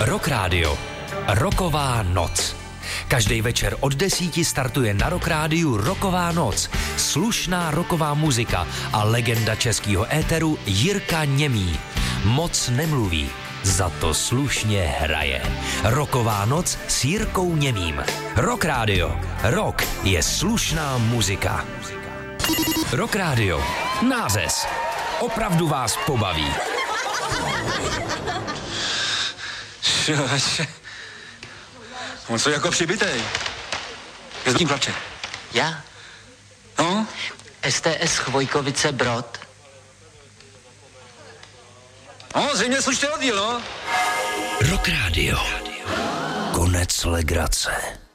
Rock Radio. Rocková noc. Každý večer od 10 startuje na Rock Rádiu Rocková noc. Slušná rocková muzika a legenda českého éteru Jirka Němý. Moc nemluví, za to slušně hraje. Rocková noc s Jirkou Němým. Rock Radio. Rock je slušná muzika. Rock Radio. Nářez. Opravdu vás pobaví. On co jako přibitej. Je s tím plače. Já? No? STS Chvojkovice Brod. No, zřejmě slušný oddíl, no. Rock Radio. Konec legrace.